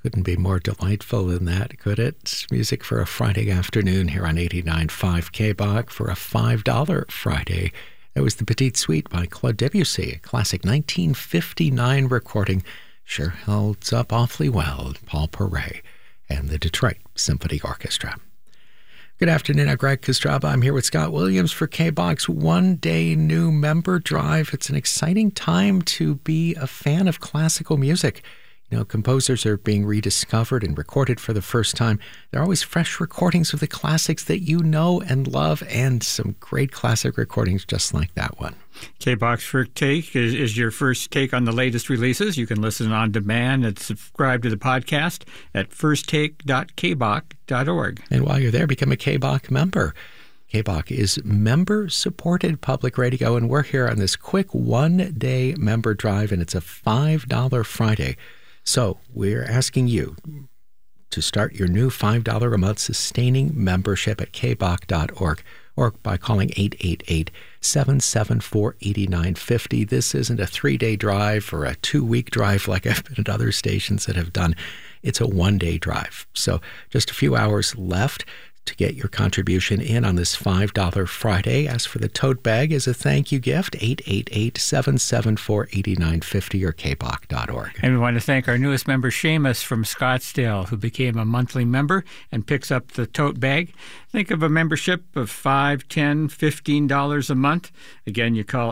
Couldn't be more delightful than that, could it? It's music for a Friday afternoon here on 89.5 KBOC for a $5 Friday. That was the Petite Suite by Claude Debussy, a classic 1959 recording. Sure holds up awfully well. Paul Paray and the Detroit Symphony Orchestra. Good afternoon, I'm Greg Kostraba. I'm here with Scott Williams for KBOC's one-day new member drive. It's an exciting time to be a fan of classical music. You know, composers are being rediscovered and recorded for the first time. There are always fresh recordings of the classics that you know and love, and some great classic recordings just like that one. KBOC's First Take is your first take on the latest releases. You can listen on demand and subscribe to the podcast at firsttake.kboc.org. And while you're there, become a KBOC member. KBOC is member-supported public radio, and we're here on this quick one-day member drive, and it's a $5 Friday. So we're asking you to start your new $5 a month sustaining membership at kboc.org or by calling 888-774-8950. This isn't a 3-day drive or a 2-week drive like I've been at other stations that have done. It's a one-day drive. So just a few hours left to get your contribution in on this $5 Friday. Ask for the tote bag as a thank you gift, 888-774-8950 or kboc.org. And we want to thank our newest member, Seamus from Scottsdale, who became a monthly member and picks up the tote bag. Think of a membership of $5, $10, $15 a month. Again, you call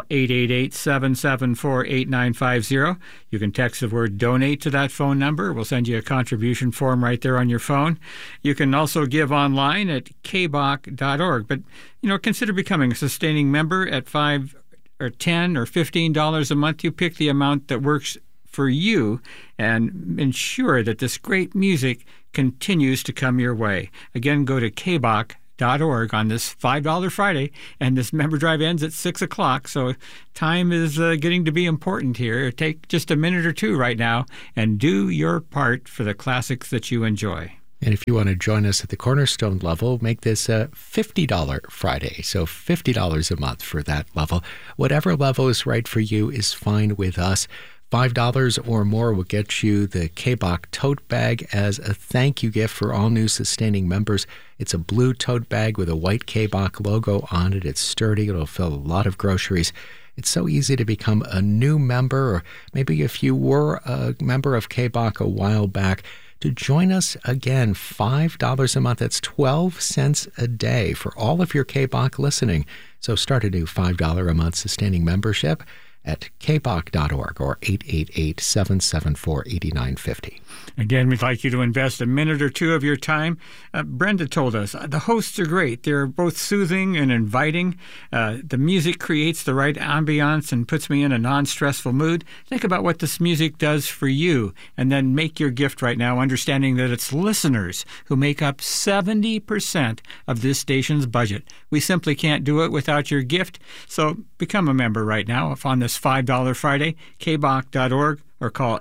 888-774-8950. You can text the word donate to that phone number. We'll send you a contribution form right there on your phone. You can also give online at kboc.org. But, you know, consider becoming a sustaining member at $5 or $10 or $15 a month. You pick the amount that works for you and ensure that this great music continues to come your way. Again, go to kboc.org on this $5 Friday, and this member drive ends at 6 o'clock, so time is getting to be important here. Take just a minute or two right now and do your part for the classics that you enjoy. And if you want to join us at the Cornerstone level, make this a $50 Friday. So $50 a month for that level. Whatever level is right for you is fine with us. $5 or more will get you the KBOC tote bag as a thank you gift for all new sustaining members. It's a blue tote bag with a white KBOC logo on it. It's sturdy. It'll fill a lot of groceries. It's so easy to become a new member, or maybe if you were a member of KBOC a while back, to join us again. $5 a month. That's 12 cents a day for all of your KBOC listening. So start a new $5 a month sustaining membership at kboc.org or 888-774-8950. Again, we'd like you to invest a minute or two of your time. Brenda told us the hosts are great. They're both soothing and inviting. The music creates the right ambiance and puts me in a non-stressful mood. Think about what this music does for you, and then make your gift right now, understanding that it's listeners who make up 70% of this station's budget. We simply can't do it without your gift, so become a member right now on this $5 Friday, kboc.org, or call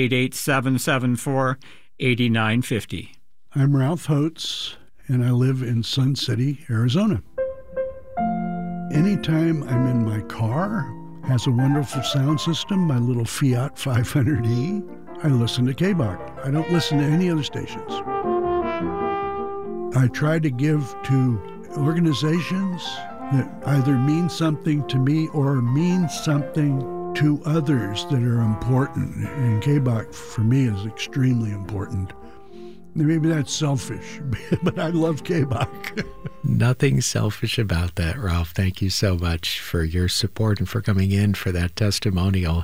888-774-8950. I'm Ralph Holtz, and I live in Sun City, Arizona. Anytime I'm in my car, has a wonderful sound system, my little Fiat 500e, I listen to KBOC. I don't listen to any other stations. I try to give to organizations that either mean something to me or mean something to others that are important. And KBOC, for me, is extremely important. Maybe that's selfish, but I love KBOC. Nothing selfish about that, Ralph. Thank you so much for your support and for coming in for that testimonial.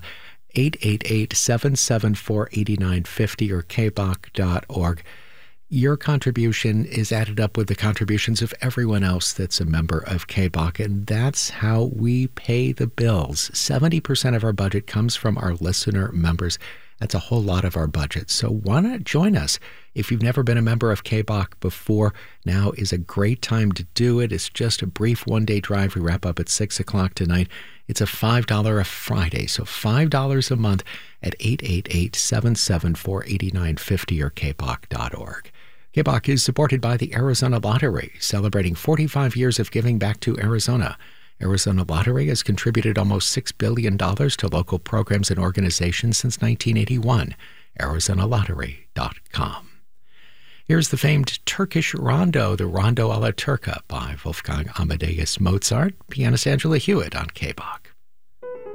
888-774-8950 or kboc.org. Your contribution is added up with the contributions of everyone else that's a member of KBOC, and that's how we pay the bills. 70% of our budget comes from our listener members. That's a whole lot of our budget. So why not join us? If you've never been a member of KBOC before, now is a great time to do it. It's just a brief one-day drive. We wrap up at 6 o'clock tonight. It's a $5 a Friday, so $5 a month at 888-774-8950 or kboc.org. KBOC is supported by the Arizona Lottery, celebrating 45 years of giving back to Arizona. Arizona Lottery has contributed almost $6 billion to local programs and organizations since 1981. Arizona Lottery, kbach.com. Here's the famed Turkish rondo, the Rondo alla Turca by Wolfgang Amadeus Mozart, pianist Angela Hewitt on KBach.